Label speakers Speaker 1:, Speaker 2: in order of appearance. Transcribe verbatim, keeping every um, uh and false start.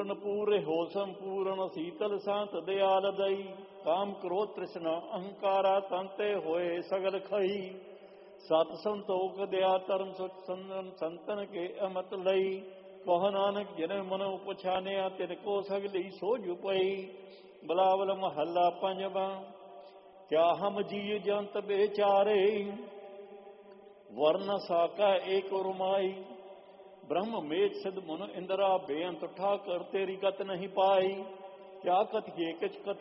Speaker 1: पूरन पूरे हो संपूर्ण शीतल शांत दयाल दई काम क्रोध तृष्णा अहंकारा तंते होए सगल खई सत संतोख दया धर्म सुख संदन संतन के अमत लई कह नानक जिन मन उपछानिया तिनको सगली सोझ पई बिलावल महला पंजवा क्या हम जी जंत बेचारे वर्ण साका एक उर्माई ब्रह्म मेघ सिद्ध मुन इंदिरा बेअंत ठाकर तेरी गत नहीं पाई क्या कथिए किछ कथ